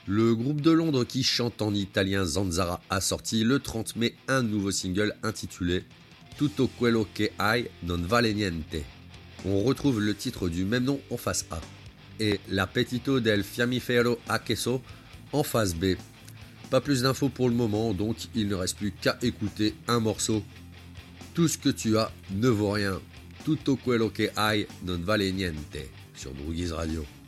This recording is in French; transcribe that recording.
Le groupe de Londres qui chante en italien Zanzara a sorti le 30 mai un nouveau single intitulé Tutto quello che hai non vale niente. On retrouve le titre du même nom en face A et L'appetito del fiammifero a queso en face B. Pas plus d'infos pour le moment, donc il ne reste plus qu'à écouter un morceau. Tout ce que tu as ne vaut rien. Tutto quello che hai non vale niente sur Broogies Radio.